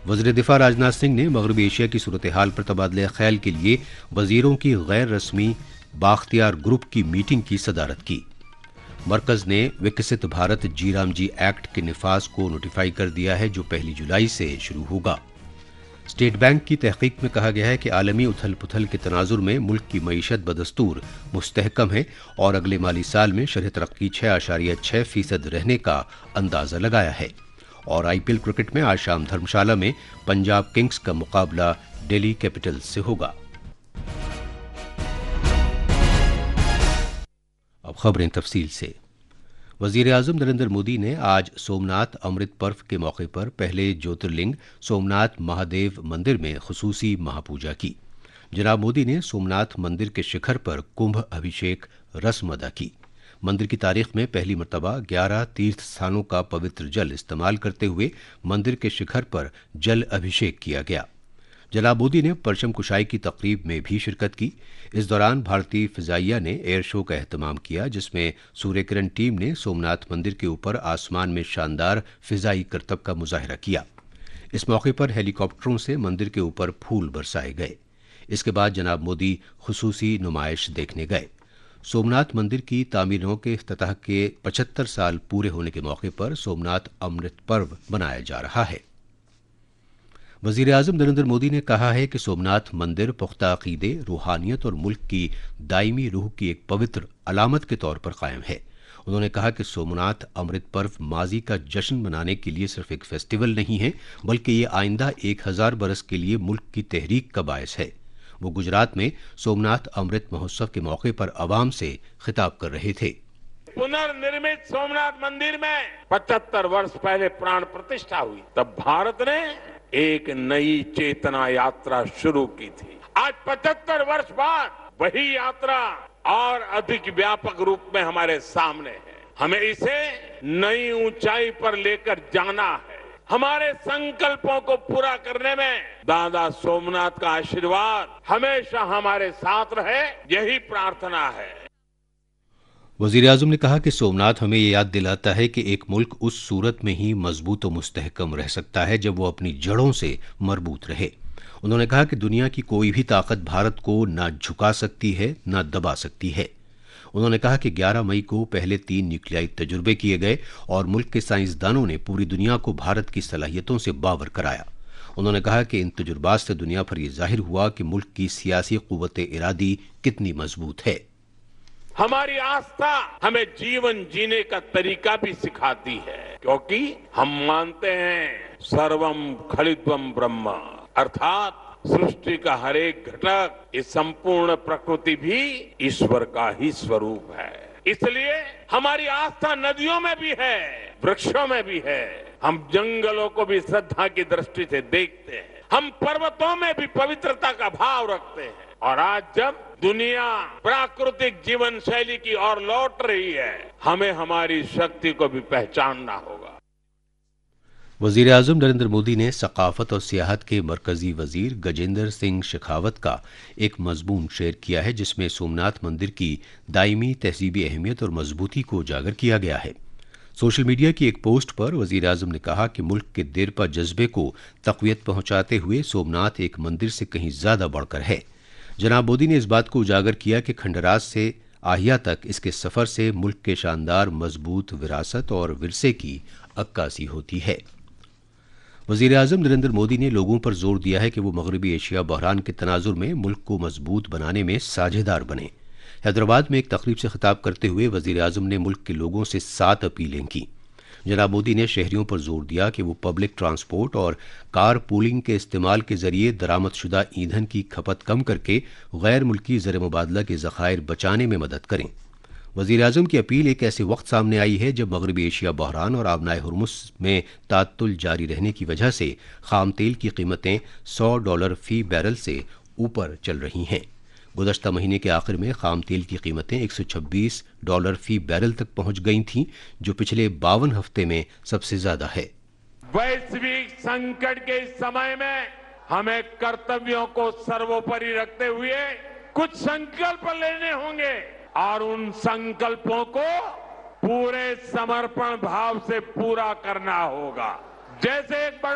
वज़ीर दिफा राजनाथ सिंह ने मगरबी एशिया की सूरत हाल पर तबादले ख्याल के लिए वजीरों की गैर रस्मी बाख्तियार ग्रुप की मीटिंग की सदारत की। मरकज ने विकसित भारत जी एक्ट के निफाज को नोटिफाई कर दिया है, जो 1 जुलाई से शुरू होगा। स्टेट बैंक की तहकीक में कहा गया है कि आलमी उथल पुथल के तनाजुर में मुल्क की मईशत बदस्तूर मुस्तहकम है और अगले माली साल में शरह तरक्की 6.6% रहने का अंदाजा लगाया है। और IPL क्रिकेट में आज शाम धर्मशाला में पंजाब किंग्स का मुकाबला दिल्ली कैपिटल्स से होगा। अब खबरें तफसील से। वजीर आजम नरेंद्र मोदी ने आज सोमनाथ अमृत पर्व के मौके पर पहले ज्योतिर्लिंग सोमनाथ महादेव मंदिर में खुसूसी महापूजा की। जनाब मोदी ने सोमनाथ मंदिर के शिखर पर कुंभ अभिषेक रस्म अदा की। मंदिर की तारीख में पहली मरतबा 11 तीर्थ स्थानों का पवित्र जल इस्तेमाल करते हुए मंदिर के शिखर पर जल अभिषेक किया गया। जनाब मोदी ने परचम कुशाई की तकरीब में भी शिरकत की। इस दौरान भारतीय फिजाइया ने एयर शो का एहतमाम किया, जिसमें सूर्य किरण टीम ने सोमनाथ मंदिर के ऊपर आसमान में शानदार फिजाई करतब का मुजाहिरा किया। इस मौके पर हेलीकॉप्टरों से मंदिर के ऊपर फूल बरसाए गए। इसके बाद जनाब मोदी खुसूसी नुमाइश देखने गए। सोमनाथ मंदिर की तामीरों के इफ्तिताह के 75 साल पूरे होने के मौके पर सोमनाथ अमृत पर्व मनाया जा रहा है। वजीर आजम नरेंद्र मोदी ने कहा है कि सोमनाथ मंदिर पुख्ता अकीदे, रूहानियत और मुल्क की दायमी रूह की एक पवित्र अलामत के तौर पर कायम है। उन्होंने कहा कि सोमनाथ अमृत पर्व माजी का जश्न मनाने के लिए सिर्फ एक फेस्टिवल नहीं है, बल्कि ये आइंदा 1000 बरस के लिए मुल्क की तहरीक का बायस है। वो गुजरात में सोमनाथ अमृत महोत्सव के मौके पर अवाम से खिताब कर रहे थे। पुनर्निर्मित सोमनाथ मंदिर में 75 वर्ष पहले प्राण प्रतिष्ठा हुई, तब भारत ने एक नई चेतना यात्रा शुरू की थी। आज 75 वर्ष बाद वही यात्रा और अधिक व्यापक रूप में हमारे सामने है। हमें इसे नई ऊंचाई पर लेकर जाना है। हमारे संकल्पों को पूरा करने में दादा सोमनाथ का आशीर्वाद हमेशा हमारे साथ रहे, यही प्रार्थना है। वजीर आजम ने कहा कि सोमनाथ हमें ये याद दिलाता है कि एक मुल्क उस सूरत में ही मजबूत और मुस्तहकम रह सकता है जब वो अपनी जड़ों से मरबूत रहे। उन्होंने कहा कि दुनिया की कोई भी ताकत भारत को न झुका सकती है न दबा सकती है। उन्होंने कहा कि 11 मई को पहले 3 न्यूक्लियाई तजुर्बे किए गए और मुल्क के साइंसदानों ने पूरी दुनिया को भारत की सलाहियतों से बावर कराया। उन्होंने कहा कि इन तजुर्बात से दुनिया पर यह जाहिर हुआ कि मुल्क की सियासी कुव्वत इरादी कितनी मजबूत है। हमारी आस्था हमें जीवन जीने का तरीका भी सिखाती है, क्योंकि हम मानते हैं सर्वम खलिद्वम ब्रह्म, अर्थात सृष्टि का हर एक घटक, इस संपूर्ण प्रकृति भी ईश्वर का ही स्वरूप है। इसलिए हमारी आस्था नदियों में भी है, वृक्षों में भी है। हम जंगलों को भी श्रद्धा की दृष्टि से देखते हैं। हम पर्वतों में भी पवित्रता का भाव रखते हैं। और आज जब दुनिया प्राकृतिक जीवन शैली की ओर लौट रही है, हमें हमारी शक्ति को भी पहचानना होगा। वजीर आजम नरेंद्र मोदी ने सकाफत और सियाहत के मरकजी वजीर गजेंद्र सिंह शेखावत का एक मजमून शेयर किया है, जिसमें सोमनाथ मंदिर की दायमी तहजीबी अहमियत और मजबूती को उजागर किया गया है। सोशल मीडिया की एक पोस्ट पर वजीर आजम ने कहा कि मुल्क के देरपा जज्बे को तक़वियत पहुंचाते हुए सोमनाथ एक मंदिर से कहीं ज्यादा बढ़कर है। जनाब मोदी ने इस बात को उजागर किया कि खंडराज से आहिया तक इसके सफर से मुल्क के शानदार मजबूत विरासत और विरसे की अक्कासी होती है। वजीर आजम नरेंद्र मोदी ने लोगों पर जोर दिया है कि वो मगरबी एशिया बहरान के तनाजुर में मुल्क को मजबूत बनाने में साझेदार बने। हैदराबाद में एक तकरीब से खिताब करते हुए वजीर आजम ने मुल्क के लोगों से 7 अपीलें की। जनाब मोदी ने शहरियों पर जोर दिया कि वो पब्लिक ट्रांसपोर्ट और कार पूलिंग के इस्तेमाल के जरिए दरामदशुदा ईंधन की खपत कम करके गैर मुल्की ज़र मुबादला के ज़खायर बचाने में मदद करें। वज़ीर आज़म की अपील एक ऐसे वक्त सामने आई है जब मगरबी एशिया बहरान और आबनाए हुर्मुस में तातुल जारी रहने की वजह से खाम तेल की कीमतें $100 फी बैरल से ऊपर चल रही हैं। गुज़श्ता महीने के आखिर में खाम तेल की कीमतें $126 फी बैरल तक पहुंच गई थीं, जो पिछले 52 हफ्ते में सबसे ज्यादा है। वैश्विक संकट के इस समय में हमें कर्तव्यों को सर्वोपरि रखते हुए कुछ संकल्प लेने होंगे और उन संकल्पों को पूरे समर्पण भाव से पूरा करना होगा। जैसे एक